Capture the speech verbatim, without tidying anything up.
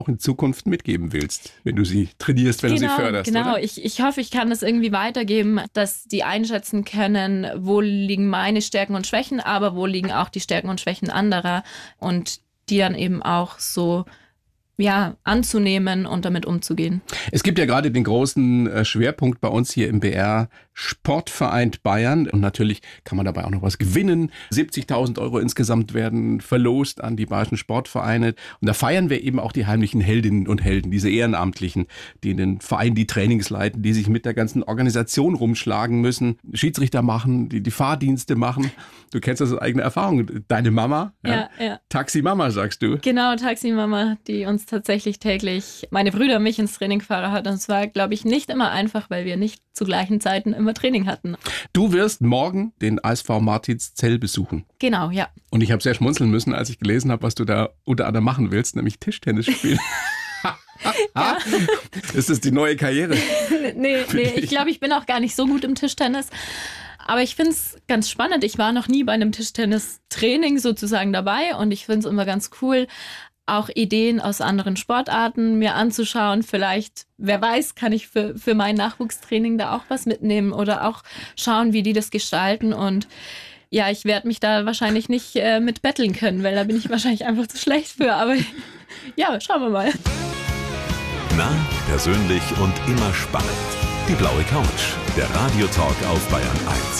auch in Zukunft mitgeben willst, wenn du sie trainierst, wenn genau, du sie förderst. Genau, oder? Ich, ich hoffe, ich kann das irgendwie weitergeben, dass die einschätzen können, wo liegen meine Stärken und Schwächen, aber wo liegen auch die Stärken und Schwächen anderer und die dann eben auch so ja, anzunehmen und damit umzugehen. Es gibt ja gerade den großen Schwerpunkt bei uns hier im B R Sportverein Bayern und natürlich kann man dabei auch noch was gewinnen. siebzigtausend Euro insgesamt werden verlost an die bayerischen Sportvereine und da feiern wir eben auch die heimlichen Heldinnen und Helden, diese Ehrenamtlichen, die in den Vereinen die Trainings leiten, die sich mit der ganzen Organisation rumschlagen müssen, Schiedsrichter machen, die die Fahrdienste machen. Du kennst das aus eigener Erfahrung. Deine Mama, ja, ja, ja. Taximama sagst du. Genau, Taximama, die uns tatsächlich täglich, meine Brüder mich ins Training gefahren hat. Und es war, glaube ich, nicht immer einfach, weil wir nicht zu gleichen Zeiten immer Training hatten. Du wirst morgen den A S V Martinszell besuchen. Genau, ja. Und ich habe sehr schmunzeln müssen, als ich gelesen habe, was du da unter anderem machen willst, nämlich Tischtennis spielen. Ja. Ist das die neue Karriere? nee, nee, ich glaube, ich bin auch gar nicht so gut im Tischtennis. Aber ich finde es ganz spannend. Ich war noch nie bei einem Tischtennistraining sozusagen dabei und ich finde es immer ganz cool, auch Ideen aus anderen Sportarten mir anzuschauen. Vielleicht, wer weiß, kann ich für, für mein Nachwuchstraining da auch was mitnehmen oder auch schauen, wie die das gestalten. Und ja, ich werde mich da wahrscheinlich nicht äh, mit betteln können, weil da bin ich wahrscheinlich einfach zu schlecht für. Aber ja, schauen wir mal. Nah, persönlich und immer spannend. Die blaue Couch, der Radiotalk auf Bayern eins.